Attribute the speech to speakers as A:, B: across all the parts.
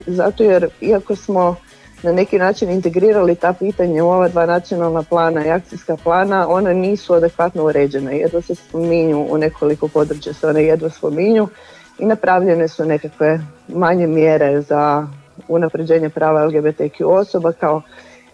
A: Zato jer iako smo na neki način integrirali ta pitanja u ova dva nacionalna plana i akcijska plana, one nisu adekvatno uređene. Jedva se spominju u nekoliko područja, se one jedva spominju i napravljene su nekakve manje mjere za unapređenje prava LGBTQ osoba kao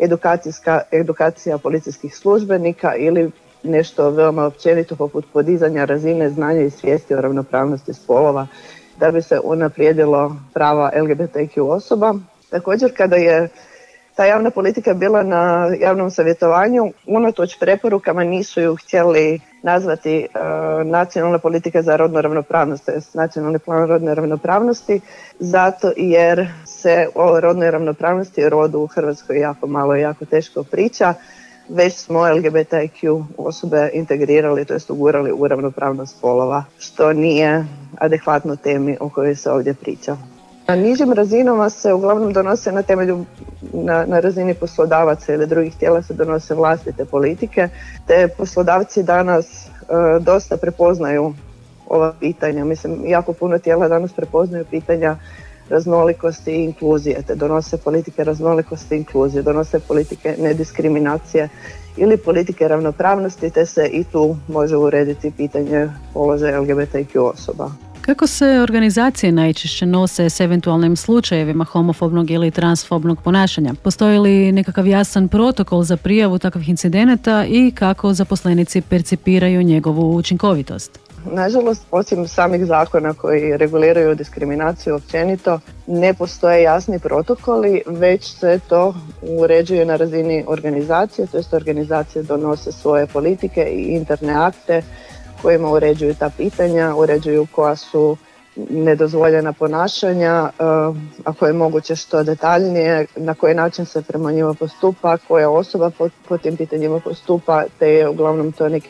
A: edukacija policijskih službenika ili nešto veoma općenito poput podizanja razine znanja i svijesti o ravnopravnosti spolova da bi se unaprijedilo prava LGBTQ osoba. Također kada je ta javna politika bila na javnom savjetovanju, unatoč preporukama nisu ju htjeli nazvati nacionalna politika za rodnu ravnopravnost, tj. nacionalni plan rodne ravnopravnosti, zato jer se o rodnoj ravnopravnosti i rodu u Hrvatskoj jako malo i jako teško priča. Već smo LGBTQ osobe integrirali, tj. ugurali u ravnopravnost spolova, što nije adekvatno temi o kojoj se ovdje priča. Na nižim razinama se uglavnom donose na temelju, na razini poslodavaca ili drugih tijela se donose vlastite politike, te poslodavci danas dosta prepoznaju ova pitanja. Mislim, jako puno tijela danas prepoznaju pitanja raznolikosti i inkluzije, te donose politike raznolikosti i inkluzije, donose politike nediskriminacije ili politike ravnopravnosti, te se i tu može urediti pitanje položaja LGBTQ osoba.
B: Kako se organizacije najčešće nose s eventualnim slučajevima homofobnog ili transfobnog ponašanja? Postoji li nekakav jasan protokol za prijavu takvih incidenata i kako zaposlenici percipiraju njegovu učinkovitost?
A: Nažalost, osim samih zakona koji reguliraju diskriminaciju općenito, ne postoje jasni protokoli, već se to uređuje na razini organizacije, to jest organizacije donose svoje politike i interne akte kojima uređuju ta pitanja, uređuju koja su nedozvoljena ponašanja, ako je moguće što detaljnije, na koji način se prema njima postupa, koja osoba po tim pitanjima postupa, te je uglavnom to neki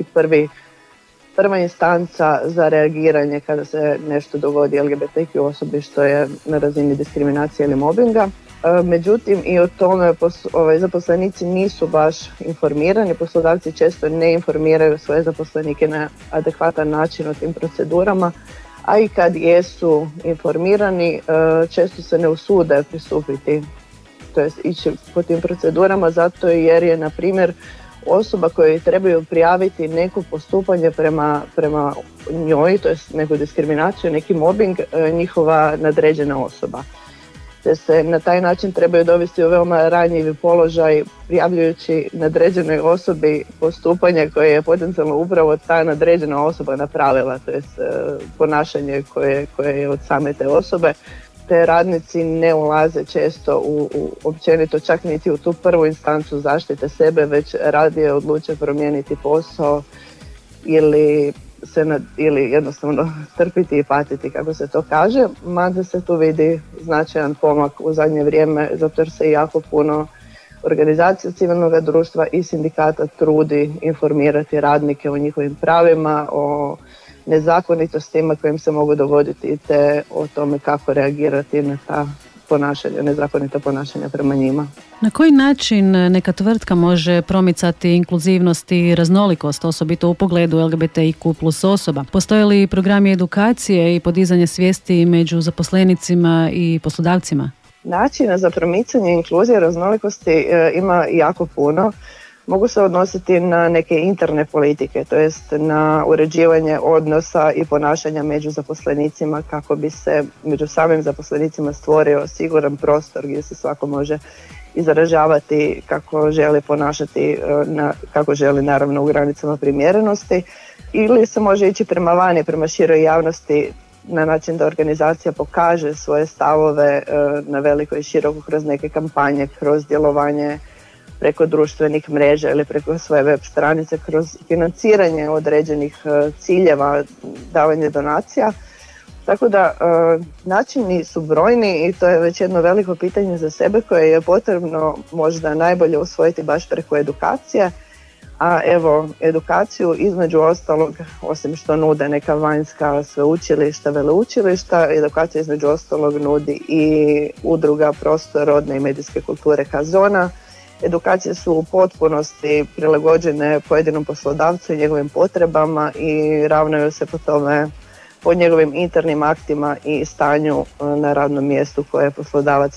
A: prva instanca za reagiranje kada se nešto dogodi LGBTQ osobi što je na razini diskriminacije ili mobinga. Međutim, i o tome zaposlenici nisu baš informirani, poslodavci često ne informiraju svoje zaposlenike na adekvatan način o tim procedurama, a i kad jesu informirani, često se ne usude pristupiti, to jest ići po tim procedurama, zato jer je, na primjer, osoba koja trebaju prijaviti neko postupanje prema njoj, to jest neku diskriminaciju, neki mobbing, njihova nadređena osoba. Te se na taj način trebaju dovesti u veoma ranjivi položaj prijavljujući nadređenoj osobi postupanje koje je potencijalno upravo ta nadređena osoba napravila, to jest ponašanje koje je od same te osobe. Te radnici ne ulaze često u općenito čak niti u tu prvu instancu zaštite sebe, već radije odluče promijeniti posao ili jednostavno trpiti i patiti, kako se to kaže, mada se tu vidi značajan pomak u zadnje vrijeme, zato jer se jako puno organizacija civilnog društva i sindikata trudi informirati radnike o njihovim pravima, o nezakonitostima kojim se mogu dogoditi, te o tome kako reagirati na ta ponašanja, nezakonita ponašanja prema njima.
B: Na koji način neka tvrtka može promicati inkluzivnost i raznolikost, osobito u pogledu LGBTIQ plus osoba? Postoje li programi edukacije i podizanje svijesti među zaposlenicima i poslodavcima?
A: Načina za promicanje inkluzije i raznolikosti ima jako puno. Mogu se odnositi na neke interne politike, to jest na uređivanje odnosa i ponašanja među zaposlenicima kako bi se među samim zaposlenicima stvorio siguran prostor gdje se svako može izražavati kako želi ponašati, kako želi naravno u granicama primjerenosti, ili se može ići prema vani, prema široj javnosti na način da organizacija pokaže svoje stavove na veliko i široko kroz neke kampanje, kroz djelovanje preko društvenih mreža ili preko svoje web stranice, kroz financiranje određenih ciljeva, davanje donacija. Tako da načini su brojni i to je već jedno veliko pitanje za sebe koje je potrebno možda najbolje usvojiti baš preko edukacije. A evo, edukaciju između ostalog, osim što nude neka vanjska sveučilišta, veleučilišta, edukacija između ostalog nudi i udruga Prostor rodne i medijske kulture Kazona. Edukacije su u potpunosti prilagođene pojedinom poslodavcu i njegovim potrebama i ravnaju se po po njegovim internim aktima i stanju na radnom mjestu koje poslodavac